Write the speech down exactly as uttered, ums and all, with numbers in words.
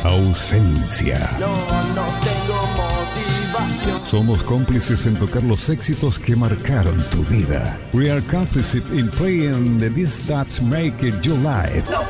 Ausencia. No, no tengo motivación. Somos cómplices en tocar los éxitos que marcaron tu vida. We are complicit in playing the discs that make it your life. No